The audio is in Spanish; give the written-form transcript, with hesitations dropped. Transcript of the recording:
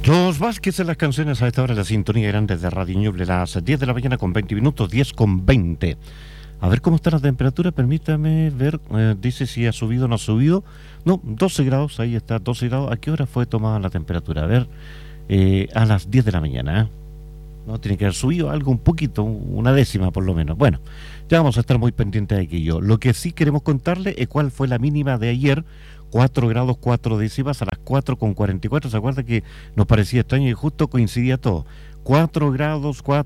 Los Vázquez en las canciones a esta hora de la sintonía grande de Radio Ñuble, las 10 de la mañana con 20 minutos, 10 con 20. A ver cómo está la temperatura, permítame ver, dice si ha subido o no ha subido. No, 12 grados, ahí está, 12 grados. ¿A qué hora fue tomada la temperatura? A ver, a las 10 de la mañana, ¿eh? No, tiene que haber subido algo un poquito, una décima por lo menos. Bueno, ya vamos a estar muy pendientes de aquello. Lo que sí queremos contarle es cuál fue la mínima de ayer, 4 grados 4 décimas a las 4:44. ¿Se acuerda que nos parecía extraño y justo coincidía todo? 4 grados 4